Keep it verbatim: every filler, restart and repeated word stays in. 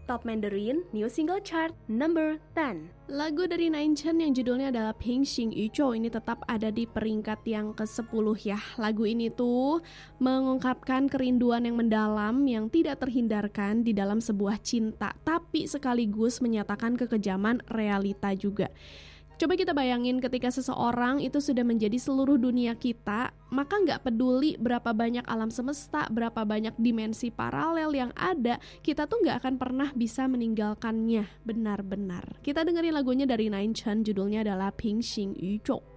Top Mandarin New Single Chart number ten. Lagu dari Nine Chen yang judulnya adalah Ping Xing Yu Zhou ini tetap ada di peringkat yang kesepuluh ya. Lagu ini tuh mengungkapkan kerinduan yang mendalam yang tidak terhindarkan di dalam sebuah cinta, tapi sekaligus menyatakan kekejaman realita juga. Coba kita bayangin ketika seseorang itu sudah menjadi seluruh dunia kita, maka nggak peduli berapa banyak alam semesta, berapa banyak dimensi paralel yang ada, kita tuh nggak akan pernah bisa meninggalkannya benar-benar. Kita dengerin lagunya dari Nine Chen, judulnya adalah Ping Xing Yu Zhou.